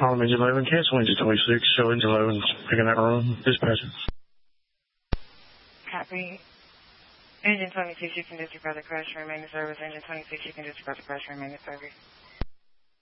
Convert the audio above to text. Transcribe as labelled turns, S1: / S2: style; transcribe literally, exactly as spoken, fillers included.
S1: Harlem Engine eleven, cancel engine twenty-six, show engine eleven, picking that room, dispatcher.
S2: Copy. Engine twenty-six, you can disregard the crash, remain in service. Engine twenty-six, you can disregard the crash, remain in service.